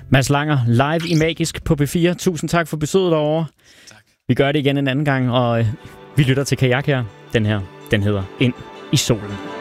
Mads Langer, live i Magisk på P4. Tusind tak for besøget derovre. Tak. Vi gør det igen en anden gang, og vi lytter til Kajak her. Den her, den hedder Ind i solen.